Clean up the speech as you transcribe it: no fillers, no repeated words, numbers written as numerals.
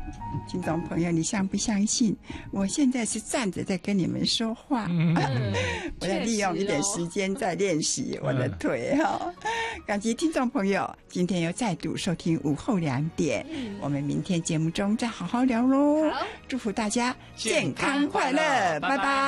听众朋友，你相不相信？我现在是站着在跟你们说话，我在利用一点时间在练习我的腿哈。感激听众朋友，今天又再度收听午后2点，我们明天节目中再好好聊喽。祝福大家健康快乐，拜拜。